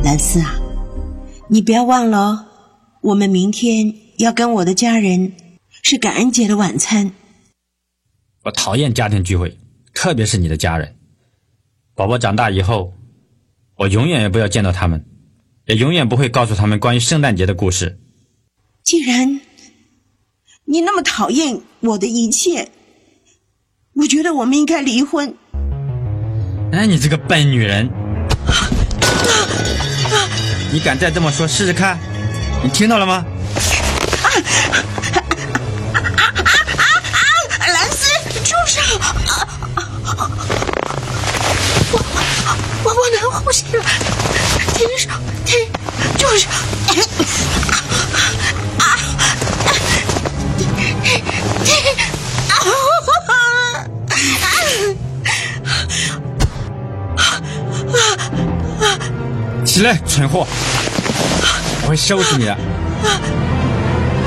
兰斯啊，你不要忘了哦，我们明天要跟我的家人吃感恩节的晚餐。 我讨厌家庭聚会，特别是你的家人。宝宝长大以后，我永远也不要见到他们，也永远不会告诉他们关于圣诞节的故事。 既然你那么讨厌我的一切，我觉得我们应该离婚。 哎，你这个笨女人！你敢再这么说试试看？你听到了吗？ 兰斯，住手！我不能呼吸了，停手，住手！ 起来，蠢货！我会收拾你的。